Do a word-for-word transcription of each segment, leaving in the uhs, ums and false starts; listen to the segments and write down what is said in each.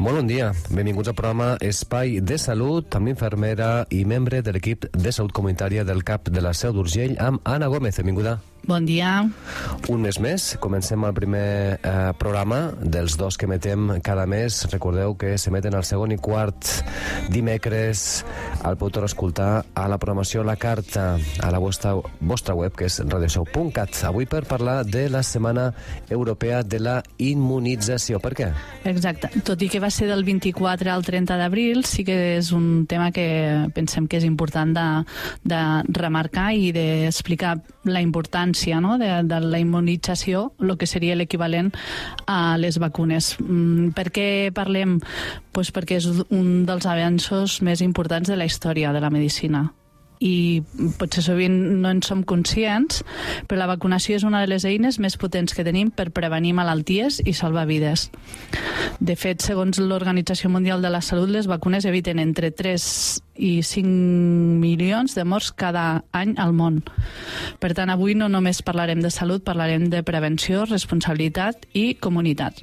Molt bon dia, benvinguts al programa Espai de Salut, amb infermera i membre de l'equip de salut comunitària del C A P de la Seu d'Urgell, amb Anna Gómez. Benvinguda. Bon dia. Un mes més, comencem el primer eh, programa dels dos que emetem cada mes. Recordeu que s'emeten el segon i quart dimecres. El podeu escoltar a la programació La Carta, a la vostra, vostra web, que és radioshow punt cat. Avui per parlar de la Setmana Europea de la Immunització. Per què? Exacte. Tot i que va ser del vint-i-quatre al trenta d'abril, sí que és un tema que pensem que és important de, de remarcar i d'explicar la importància, no?, de, de la immunització, el que seria l'equivalent a les vacunes. Mm, per què parlem? Pues perquè és un dels avenços més importants de la història de la medicina. I potser sovint no en som conscients, però la vacunació és una de les eines més potents que tenim per prevenir malalties i salvar vides. De fet, segons l'Organització Mundial de la Salut, les vacunes eviten entre tres i cinc milions de morts cada any al món. Per tant, avui no només parlarem de salut, parlarem de prevenció, responsabilitat i comunitat.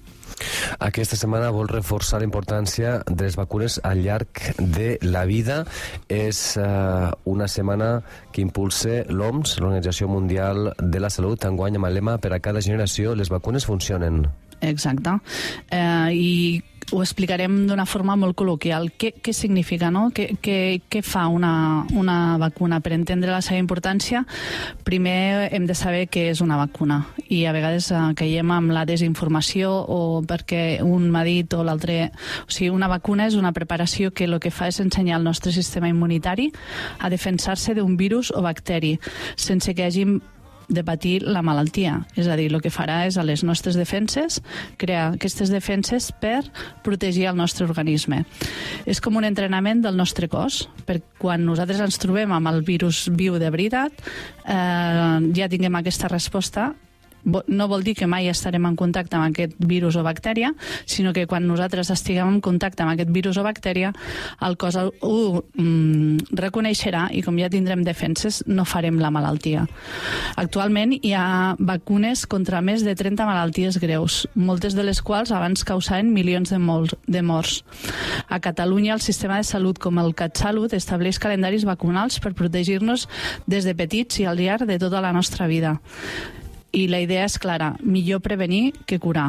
Aquesta setmana vol reforçar la importància de les vacunes al llarg de la vida. És uh, una setmana que impulsa l'O M S, l'Organització Mundial de la Salut, enguany amb el lema "Per a cada generació les vacunes funcionen". Exacte. Eh, I ho explicarem d'una forma molt col·loquial. Què, què significa, no? Què, què, què fa una, una vacuna? Per entendre la seva importància, primer hem de saber què és una vacuna. I a vegades eh, caiem amb la desinformació o perquè un m'ha dit o l'altre... O sigui, una vacuna és una preparació que el que fa és ensenyar al nostre sistema immunitari a defensar-se d'un virus o bacteri sense que hàgim de patir la malaltia. És a dir, el que farà és a les nostres defenses crear aquestes defenses per protegir el nostre organisme. És com un entrenament del nostre cos, per quan nosaltres ens trobem amb el virus viu de veritat, eh, ja tinguem aquesta resposta. No vol dir que mai estarem en contacte amb aquest virus o bactèria, sinó que quan nosaltres estiguem en contacte amb aquest virus o bactèria, el cos ho mm, reconeixerà i com ja tindrem defenses, no farem la malaltia. Actualment hi ha vacunes contra més de trenta malalties greus, moltes de les quals abans causaven milions de, molts, de morts. A Catalunya, el sistema de salut com el CatSalut estableix calendaris vacunals per protegir-nos des de petits i al llarg de tota la nostra vida. I la idea és clara, millor prevenir que curar.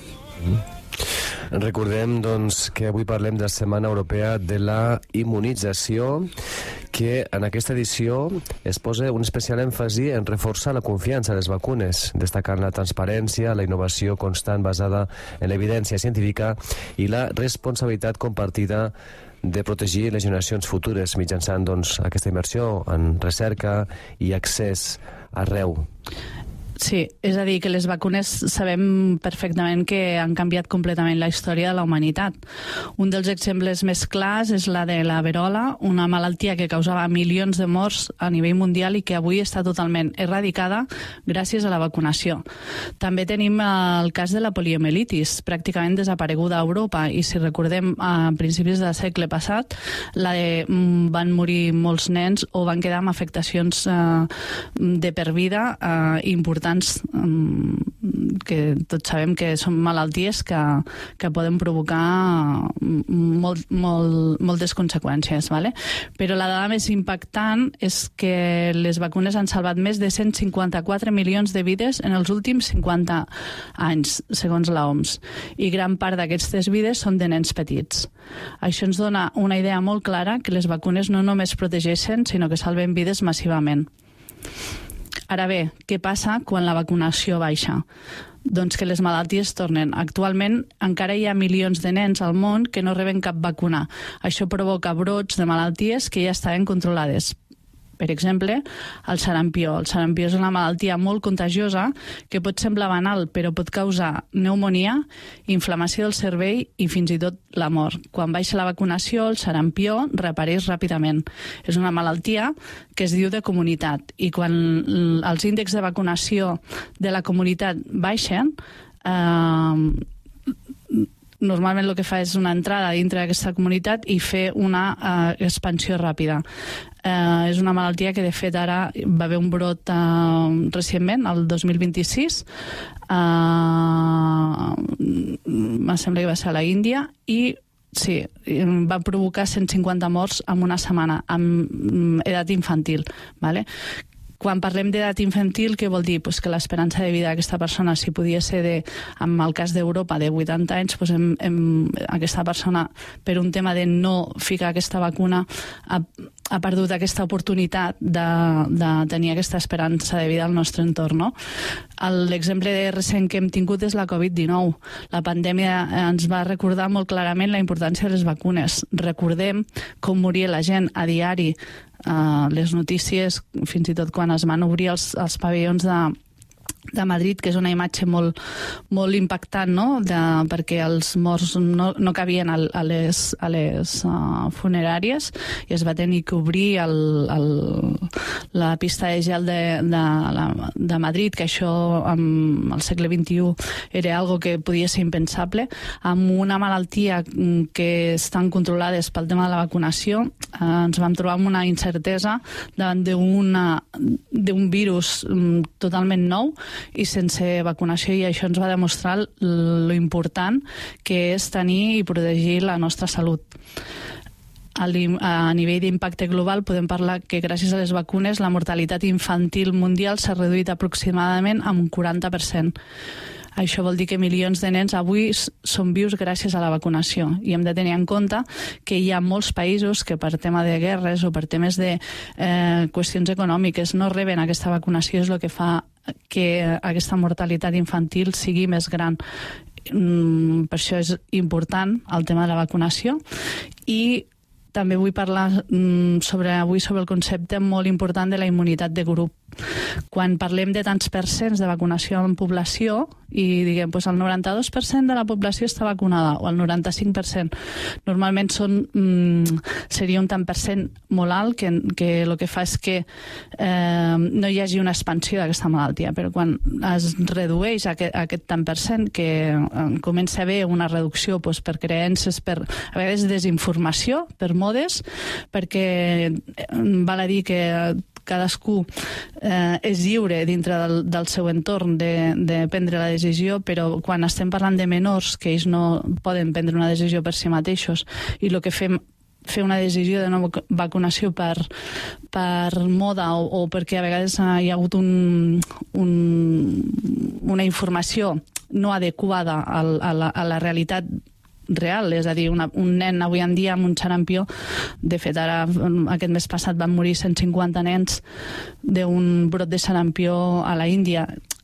Mm. Recordem, doncs, que avui parlem de la Setmana Europea de la Immunització, que en aquesta edició es posa un especial èmfasi en reforçar la confiança en les vacunes, destacant la transparència, la innovació constant basada en l'evidència científica i la responsabilitat compartida de protegir les generacions futures mitjançant, doncs, aquesta inversió en recerca i accés arreu. Sí, és a dir, que les vacunes sabem perfectament que han canviat completament la història de la humanitat. Un dels exemples més clars és la de la verola, una malaltia que causava milions de morts a nivell mundial i que avui està totalment erradicada gràcies a la vacunació. També tenim el cas de la poliomielitis, pràcticament desapareguda a Europa, i si recordem a principis del segle passat, la de, van morir molts nens o van quedar amb afectacions eh, de per vida eh, importants, que tots sabem que són malalties que, que poden provocar molt, molt, moltes conseqüències, vale? Però la dada més impactant és que les vacunes han salvat més de cent cinquanta-quatre milions de vides en els últims cinquanta anys, segons l'O M S, i gran part d'aquestes vides són de nens petits. Això ens dona una idea molt clara que les vacunes no només protegeixen, sinó que salven vides massivament. Ara bé, què passa quan la vacunació baixa? Doncs que les malalties tornen. Actualment encara hi ha milions de nens al món que no reben cap vacuna. Això provoca brots de malalties que ja estaven controlades. Per exemple, el sarampió. El sarampió és una malaltia molt contagiosa que pot semblar banal, però pot causar pneumonia, inflamació del cervell i fins i tot la mort. Quan baixa la vacunació, el sarampió reapareix ràpidament. És una malaltia que es diu de comunitat, i quan els índexs de vacunació de la comunitat baixen, eh, normalment el que fa és una entrada dintre d'aquesta comunitat i fer una eh, expansió ràpida. Eh, és una malaltia que, de fet, ara va haver un brot eh, recentment, el dos mil vint-i-sis, eh, em sembla que va ser a la Índia, i sí, va provocar cent cinquanta morts en una setmana, amb edat infantil, ¿vale? Quan parlem d'edat infantil, què vol dir? Pues que l'esperança de vida d'aquesta persona, si podia ser, de, en el cas d'Europa, de vuitanta anys, pues hem, hem, aquesta persona, per un tema de no ficar aquesta vacuna, ha, ha perdut aquesta oportunitat de, de tenir aquesta esperança de vida al nostre entorn, no? L'exemple de recent que hem tingut és la covid dinou. La pandèmia ens va recordar molt clarament la importància de les vacunes. Recordem com moria la gent a diari. Uh, les notícies, fins i tot quan es van obrir els, els pavellons de, de Madrid, que és una imatge molt, molt impactant, no? De, perquè els morts no, no cabien a, a les, a les uh, funeràries, i es va tenir que obrir el, el, la pista de gel de, de, la, de Madrid, que això en el segle vint-i-u era algo que podia ser impensable. Amb una malaltia que estan controlades pel tema de la vacunació, eh, ens vam trobar amb una incertesa davant d'un virus um, totalment nou i sense vacunació, i això ens va demostrar lo important que és tenir i protegir la nostra salut. A nivell d'impacte global podem parlar que gràcies a les vacunes la mortalitat infantil mundial s'ha reduït aproximadament en un quaranta per cent. Això vol dir que milions de nens avui són vius gràcies a la vacunació, i hem de tenir en compte que hi ha molts països que per tema de guerres o per temes de eh, qüestions econòmiques no reben aquesta vacunació, és el que fa que aquesta mortalitat infantil sigui més gran. Mm, per això és important el tema de la vacunació. I també vull parlar mm, sobre, avui sobre el concepte molt important de la immunitat de grup. Quan parlem de tants percents de vacunació en població i diguem pues, el noranta-dos per cent de la població està vacunada o el noranta-cinc per cent, normalment són, mm, seria un tant per cent molt alt, que, que el que fa és que eh, no hi hagi una expansió d'aquesta malaltia, però quan es redueix aquest, aquest tant per cent, que eh, comença a haver una reducció pues, per creences, per a vegades desinformació, per modes, perquè eh, val a dir que cadascú eh, és lliure dintre del, del seu entorn de, de prendre la decisió, però quan estem parlant de menors, que ells no poden prendre una decisió per si mateixos, i el que fem fer una decisió de no vacunació per, per moda o, o perquè a vegades hi ha hagut un, un, una informació no adequada a, a, la, a la realitat real, és a dir, una, un nen avui en dia amb un sarampió, de fet ara aquest mes passat van morir cent cinquanta nens d'un brot de sarampió a la Índia.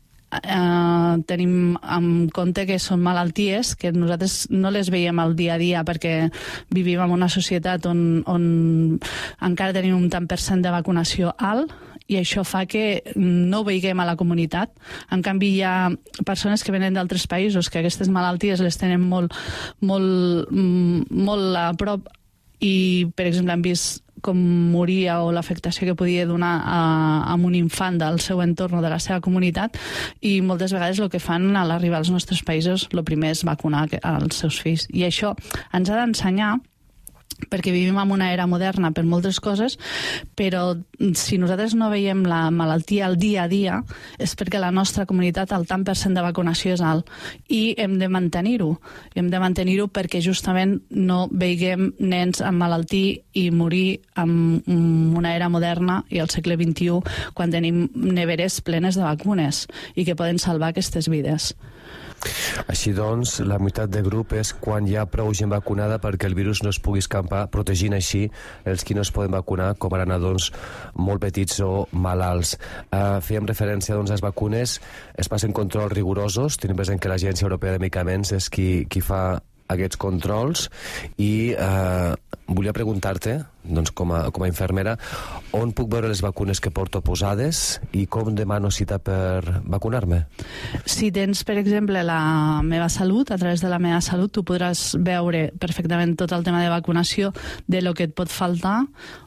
Eh, tenim en compte que són malalties que nosaltres no les veiem al dia a dia perquè vivim en una societat on, on encara tenim un tant per cent de vacunació alt, i això fa que no ho veiguem a la comunitat. En canvi, hi ha persones que venen d'altres països que aquestes malalties les tenen molt, molt, molt a prop, i, per exemple, han vist com moria o l'afectació que podia donar a, a un infant del seu entorn o de la seva comunitat, i moltes vegades el que fan a l'arribar als nostres països, el primer és vacunar els seus fills. I això ens ha d'ensenyar, perquè vivim en una era moderna per moltes coses, però si nosaltres no veiem la malaltia al dia a dia és perquè la nostra comunitat el tant per cent de vacunació és alt, i hem de mantenir-ho. Hem de mantenir-ho perquè justament no veiguem nens emmalaltir i morir en una era moderna i al segle vint-i-u, quan tenim neveres plenes de vacunes i que poden salvar aquestes vides. Així doncs, la immunitat de grup és quan hi ha prou gent vacunada perquè el virus no es pugui escampar, protegint així els qui no es poden vacunar, com ara nadons molt petits o malalts. Uh, fèiem referència doncs, a les vacunes, es passen controls rigorosos, tenim present que l'Agència Europea de Medicaments és qui, qui fa aquests controls, i eh, volia preguntar-te, doncs, com, a, com a infermera, on puc veure les vacunes que porto posades i com demano cita per vacunar-me? Si tens, per exemple, la meva salut, a través de la meva salut, tu podràs veure perfectament tot el tema de vacunació, de lo que et pot faltar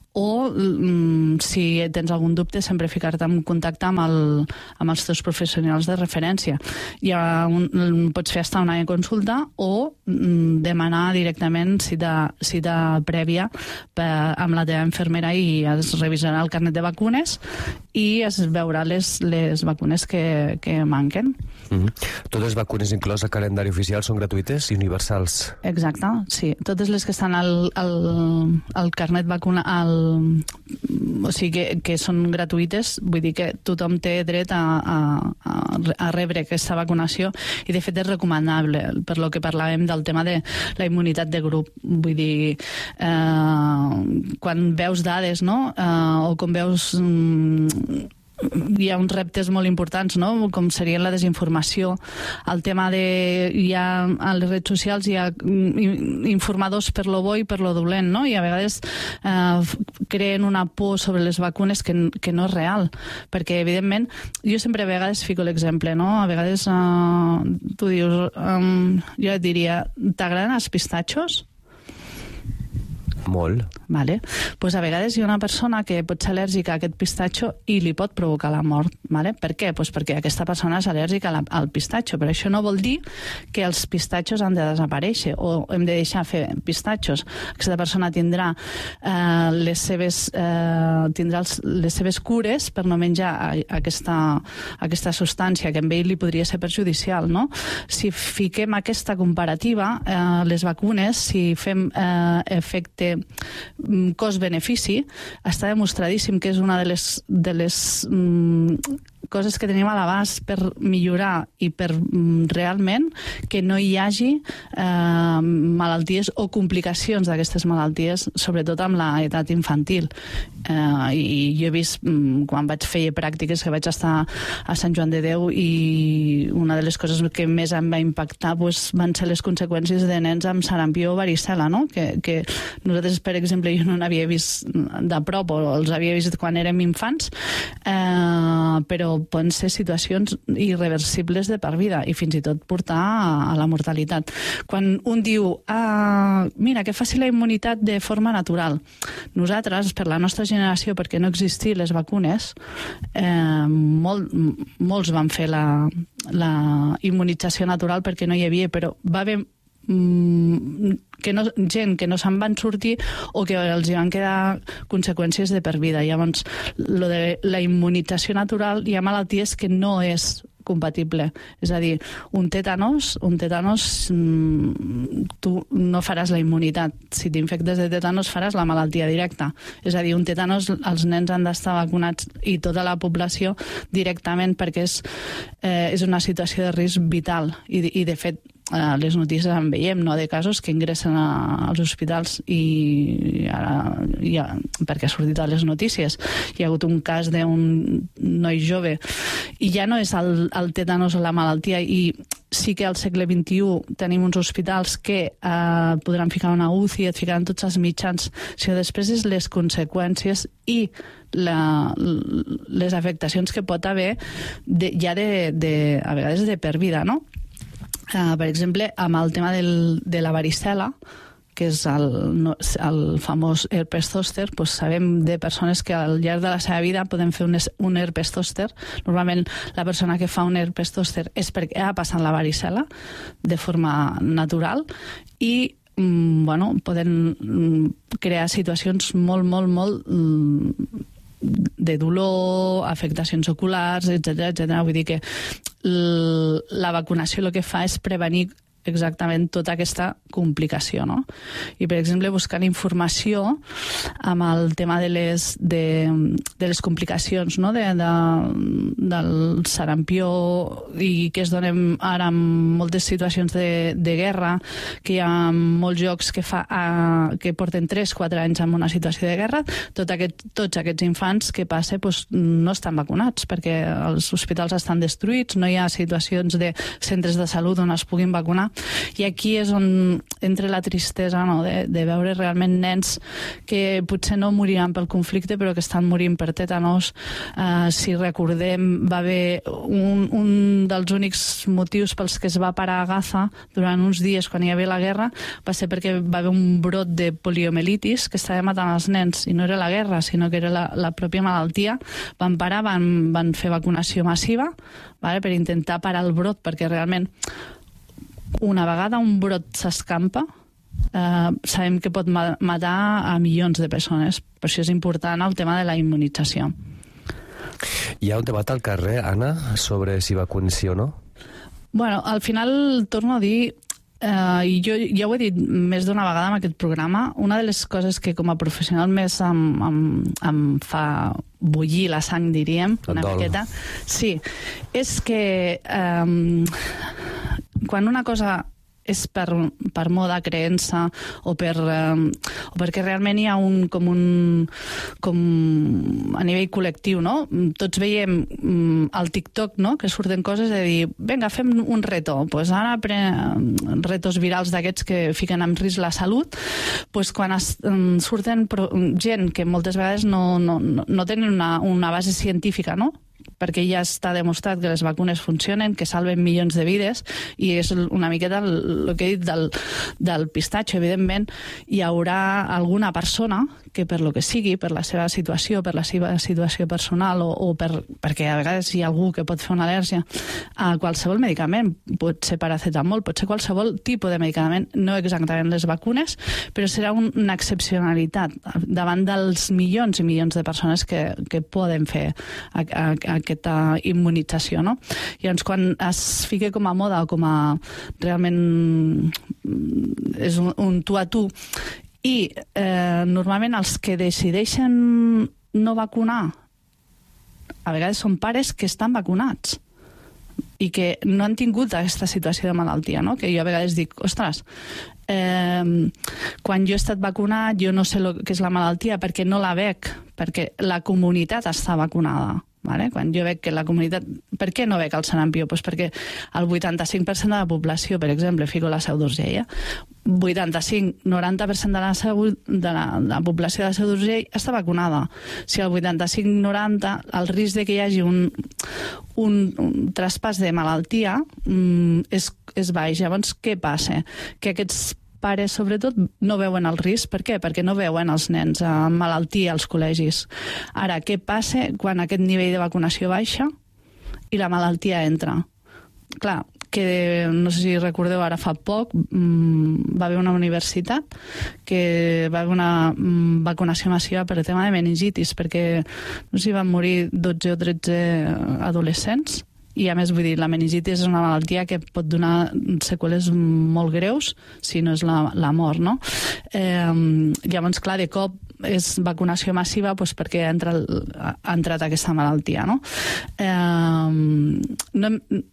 o mm, si tens algun dubte sempre ficar-te en contacte amb, el, amb els teus professionals de referència. Hi ha un, pots fer hasta una consulta o mm, demanar directament cita, cita prèvia per, amb la teva infermera i es revisarà el carnet de vacunes i es veurà les, les vacunes que, que manquen. Mm-hmm. Totes les vacunes inclòs al calendari oficial són gratuïtes i universals. Exacte, sí. Totes les que estan al, al, al carnet vacuna, al, o sigui que, que són gratuïtes, vull dir que tothom té dret a, a, a rebre aquesta vacunació i de fet és recomanable, per lo que parlàvem del tema de la immunitat de grup. Vull dir, eh, quan veus dades, no?, eh, o quan veus... Mm, hi ha uns reptes molt importants, no?, com seria la desinformació, el tema de... hi ha a les redes socials hi ha informadors per lo bo i per lo dolent, no?, i a vegades eh, creen una por sobre les vacunes que, que no és real, perquè evidentment jo sempre a vegades fico l'exemple, no?, a vegades eh, tu dius um, jo et diria, t'agraden els pistatxos? Molt. Vale. Pues a vegades hi ha una persona que pot ser al·lèrgica a aquest pistatxo i li pot provocar la mort. Vale? Per què? Pues perquè aquesta persona és al·lèrgica al pistatxo, però això no vol dir que els pistatxos han de desaparèixer o hem de deixar fer pistatxos. Aquesta persona tindrà, eh, les, seves, eh, tindrà els, les seves cures per no menjar aquesta, aquesta substància que amb ell li podria ser perjudicial. No? Si fiquem aquesta comparativa, eh, les vacunes, si fem eh, efecte cost-benefici, està demostradíssim que és una de les, de les mm, coses que tenim a l'abast per millorar i per mm, realment que no hi hagi eh, malalties o complicacions d'aquestes malalties, sobretot amb l'edat infantil. Eh, I jo he vist, mm, quan vaig fer pràctiques, que vaig estar a Sant Joan de Déu, i una de les coses que més em va impactar pues, van ser les conseqüències de nens amb sarampió o varicel·la, no? que, que nosaltres, per exemple, jo no n'havia vist de prop, o els havia vist quan érem infants, eh, però poden ser situacions irreversibles de per vida i fins i tot portar a, a la mortalitat. Quan un diu, ah, mira, que faci la immunitat de forma natural. Nosaltres, per la nostra generació, perquè no existien les vacunes, eh, molt, molts van fer la, la immunització natural perquè no hi havia, però va haver que no, gent que no se'n van sortir o que els hi van quedar conseqüències de per vida. Llavors, lo de la immunització natural, hi ha malalties que no és compatible. És a dir, un tètanos, un tètanos tu no faràs la immunitat. Si t'infectes de tètanos faràs la malaltia directa. És a dir, un tètanos els nens han d'estar vacunats i tota la població directament perquè és, eh, és una situació de risc vital i, i de fet a les notícies en veiem, no?, de casos que ingressen a, als hospitals i ara, ja, perquè ha sortit a les notícies. Hi ha hagut un cas d'un noi jove i ja no és el, el tètanos o la malaltia, i sí que al segle vint-i-u tenim uns hospitals que eh, podran ficar una U C I, et ficaran tots els mitjans, sinó després és les conseqüències i la, les afectacions que pot haver de, ja de, de, a vegades de per vida, no? Uh, per exemple, amb el tema del, de la varicel·la, que és el, no, el famós herpes zòster, doncs sabem de persones que al llarg de la seva vida poden fer un, un herpes zòster. Normalment la persona que fa un herpes zòster és perquè ha passat la varicel·la de forma natural i mm, bueno, poden mm, crear situacions molt, molt, molt mm, de dolor, afectacions oculars, etcètera, etcètera. Vull dir que la vacunació el que fa és prevenir exactament tota aquesta complicació, no? I, per exemple, buscant informació amb el tema de les, de, de les complicacions, no?, de, de, del sarampió, i que es donen ara en moltes situacions de, de guerra, que hi ha molts jocs que, fa, a, que porten tres quatre anys en una situació de guerra, tot aquest, tots aquests infants que passa doncs, no estan vacunats perquè els hospitals estan destruïts, no hi ha situacions de centres de salut on es puguin vacunar. I aquí és on entra la tristesa, no?, de, de veure realment nens que potser no moriran pel conflicte, però que estan morint per tètanos. Uh, si recordem, va haver un, un dels únics motius pels que es va parar a Gaza durant uns dies quan hi havia la guerra va ser perquè va haver un brot de poliomielitis que estava matant els nens, i no era la guerra, sinó que era la, la pròpia malaltia. Van parar, van, van fer vacunació massiva, vale, per intentar parar el brot, perquè realment una vegada un brot s'escampa, eh, sabem que pot ma matar a milions de persones. Per això és important el tema de la immunització. Hi ha un debat al carrer, Anna, sobre si vacunar sí o no? Bueno, al final torno a dir, eh, i jo ja ho he dit més d'una vegada en aquest programa, una de les coses que com a professional més em, em, em fa bullir la sang, diríem, una miqueta, sí, és que eh, quan una cosa és per, per moda, creença, o, per, um, o perquè realment hi ha un, com un, com a nivell col·lectiu, no? Tots veiem um, al TikTok, no?, que surten coses de dir, vinga, fem un reto, pues ara pre... retos virals d'aquests que fiquen en risc la salut, pues quan es, um, surten pro... gent que moltes vegades no, no, no tenen una, una base científica, no?, perquè ja està demostrat que les vacunes funcionen, que salven milions de vides, i és una miqueta el, el que he dit del, del pistatxo. Evidentment, hi haurà alguna persona que per lo que sigui, per la seva situació, per la seva situació personal, o, o per, perquè a vegades hi ha algú que pot fer una al·lèrgia a qualsevol medicament, pot ser paracetamol, pot ser qualsevol tipus de medicament, no exactament les vacunes, però serà un, una excepcionalitat davant dels milions i milions de persones que, que poden fer a, a, a aquesta immunització, no? Llavors, quan es fica com a moda o com a realment és un, un tu a tu, i eh, normalment els que decideixen no vacunar a vegades són pares que estan vacunats i que no han tingut aquesta situació de malaltia, no? Que jo a vegades dic, ostres, eh, quan jo he estat vacunat jo no sé el que és la malaltia perquè no la veig, perquè la comunitat està vacunada. Vale? Quan jo veig que la comunitat... Per què no veig el sarampió? Pues perquè el vuitanta-cinc per cent de la població, per exemple, fico la Seu d'Urgell, vuitanta-cinc a noranta per cent de la, seu, de la, de la població de la Seu d'Urgell està vacunada. Si el vuitanta-cinc a noranta, el risc de que hi hagi un, un, un traspàs de malaltia mm, és, és baix. Llavors, què passa? Que aquests pares, sobretot, no veuen el risc. Per què? Perquè no veuen els nens amb malaltia als col·legis. Ara, què passa quan aquest nivell de vacunació baixa i la malaltia entra? Clar, que no sé si recordeu, ara fa poc mmm, va haver una universitat que va haver una mmm, vacunació massiva per el tema de meningitis, perquè no sé si van morir dotze o tretze adolescents. I a més, vull dir, la meningitis és una malaltia que pot donar seqüeles molt greus, si no és la, la mort, no? Eh, llavors, clar, de cop és vacunació massiva doncs, perquè ha entrat, ha entrat aquesta malaltia, no? Eh, no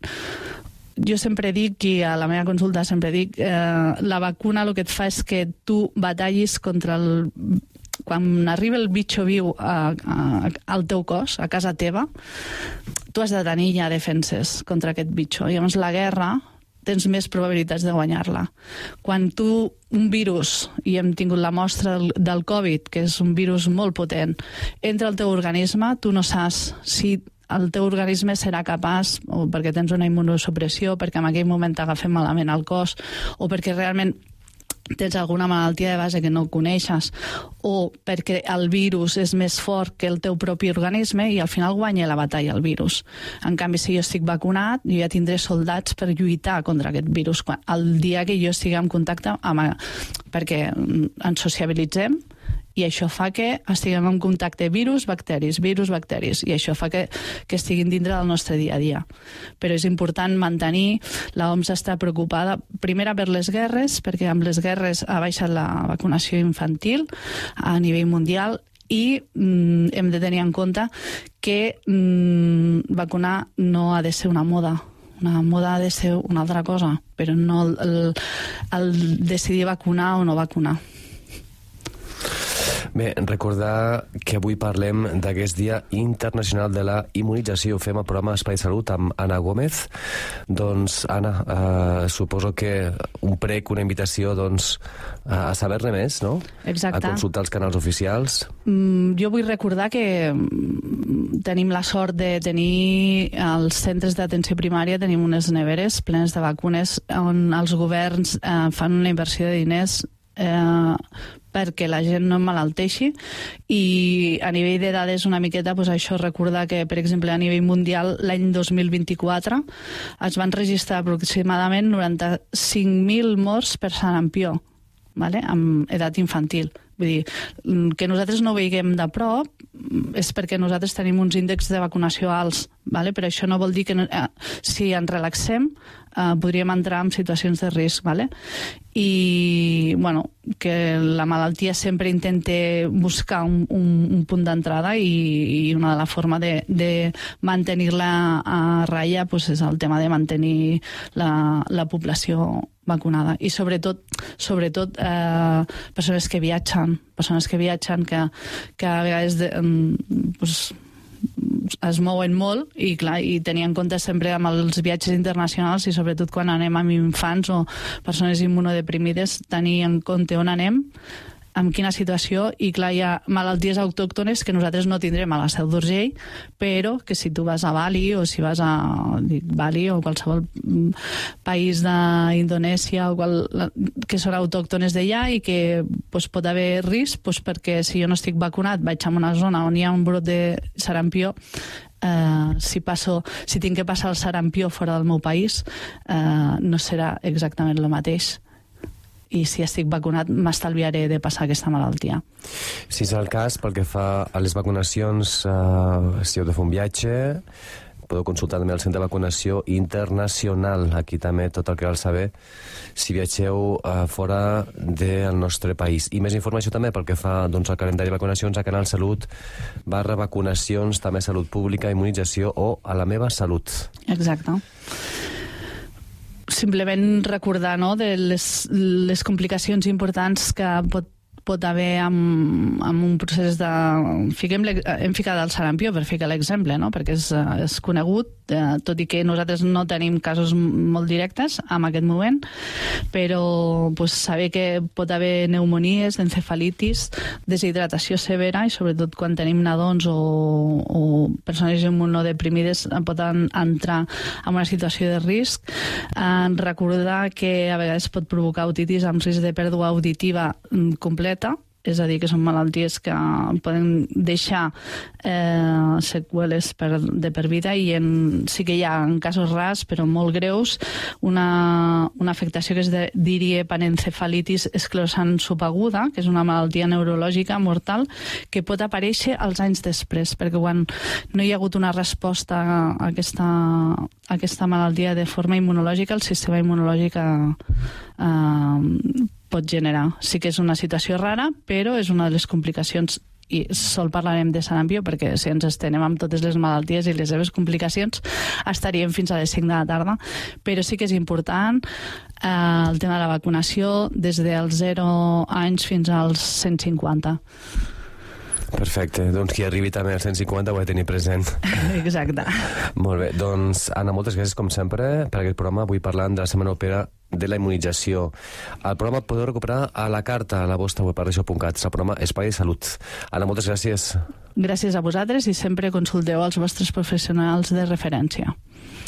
jo sempre dic, i a la meva consulta sempre dic, eh, la vacuna el que et fa és que tu batallis contra el... Quan arriba el bitxo viu a, a, al teu cos, a casa teva, tu has de tenir ja defenses contra aquest bitxo. Llavors la guerra tens més probabilitats de guanyar-la. Quan tu, un virus, i hem tingut la mostra del, del Covid, que és un virus molt potent, entra al teu organisme, tu no saps si el teu organisme serà capaç, o perquè tens una immunosupressió, perquè en aquell moment t'agafem malament el cos, o perquè realment tens alguna malaltia de base que no coneixes, o perquè el virus és més fort que el teu propi organisme i al final guanya la batalla el virus. En canvi, si jo estic vacunat, jo ja tindré soldats per lluitar contra aquest virus el dia que jo estigui en contacte amb... perquè ens sociabilitzem i això fa que estiguem en contacte virus, bacteris, virus, bacteris, i això fa que, que estiguin dintre del nostre dia a dia. Però és important mantenir, la O M S està preocupada, primera per les guerres, perquè amb les guerres ha baixat la vacunació infantil a nivell mundial, i mm, hem de tenir en compte que mm, vacunar no ha de ser una moda. Una moda ha de ser una altra cosa, però no el, el, el decidir vacunar o no vacunar. Bé, recordar que avui parlem d'aquest Dia Internacional de la Immunització. Fem el programa Espai Salut amb Anna Gómez. Doncs, Anna, eh, suposo que un prec, una invitació, doncs, a saber-ne més, no? Exacte. A consultar els canals oficials. Mm, jo vull recordar que tenim la sort de tenir als centres d'atenció primària, tenim unes neveres plenes de vacunes on els governs eh, fan una inversió de diners eh, perquè la gent no emmalalteixi, i a nivell de dades una miqueta, doncs això, recordar que, per exemple, a nivell mundial l'any dos mil vint-i-quatre es van registrar aproximadament noranta-cinc mil morts per sarampió, vale? Amb edat infantil. Vull dir, que nosaltres no ho veiem de prop és perquè nosaltres tenim uns índexs de vacunació alts, vale? Però això no vol dir que no, eh, si ens relaxem eh, podríem entrar en situacions de risc, vale? I bueno, que la malaltia sempre intenta buscar un, un, un punt d'entrada, i, i una de les formes de, de mantenir-la a ratlla pues, és el tema de mantenir la, la població vacunada, i sobretot sobretot eh, persones que viatgen persones que viatgen que, que a vegades de, pues, es mouen molt, i clar, i tenir en compte sempre amb els viatges internacionals, i sobretot quan anem amb infants o persones immunodeprimides, tenir en compte on anem, en quina situació, i clar, hi ha malalties autòctones que nosaltres no tindrem a la Seu d'Urgell, però que si tu vas a Bali, o si vas a dic, Bali o qualsevol país d'Indonèsia o qual, que són autòctones d'allà, i que pues, pot haver risc pues, perquè si jo no estic vacunat vaig a una zona on hi ha un brot de sarampió, eh, si, passo, si tinc que passar el sarampió fora del meu país, eh, no serà exactament el mateix. I si estic vacunat m'estalviaré de passar aquesta malaltia. Si és el cas, pel que fa a les vacunacions, eh, si heu de fer un viatge, podeu consultar també el centre de vacunació internacional. Aquí també tot el que cal saber si viatgeu eh, fora del nostre país. I més informació també pel que fa doncs, al calendari de vacunacions a Canal Salut, barra vacunacions, també Salut Pública, Immunització o a La Meva Salut. Exacte. Simplement recordar, no?, de les, les complicacions importants que pot pot haver amb, amb un procés de... Fiquem, hem ficat el sarampió per ficar l'exemple, no?, perquè és, és conegut, eh, tot i que nosaltres no tenim casos molt directes en aquest moment, però pues, saber que pot haver pneumonies, encefalitis, deshidratació severa, i sobretot quan tenim nadons o, o persones immunodeprimides poden entrar en una situació de risc. Eh, recordar que a vegades pot provocar otitis amb risc de pèrdua auditiva completa, és a dir, que són malalties que poden deixar eh, seqüeles per, de per vida, i en, sí que hi ha en casos rars, però molt greus, una, una afectació que es de, diria panencefalitis esclerosant subaguda, que és una malaltia neurològica mortal que pot aparèixer als anys després, perquè quan no hi ha hagut una resposta a aquesta, a aquesta malaltia de forma immunològica, el sistema immunològic eh, pot generar. Sí que és una situació rara, però és una de les complicacions, i sol parlarem de sarampió perquè si ens estenem amb totes les malalties i les seves complicacions estaríem fins a les cinc de la tarda, però sí que és important eh, el tema de la vacunació des dels zero anys fins als cent cinquanta. Perfecte, doncs qui arribi també als cent cinquanta ho ha de tenir present. Exacte. Molt bé, doncs Anna, moltes gràcies com sempre per aquest programa, avui parlant de la Setmana Europea de la Immunització. El programa el podeu recuperar a la carta a la vostra web a regió punt cat, el programa Espai de Salut. Anna, moltes gràcies. Gràcies a vosaltres, i sempre consulteu els vostres professionals de referència.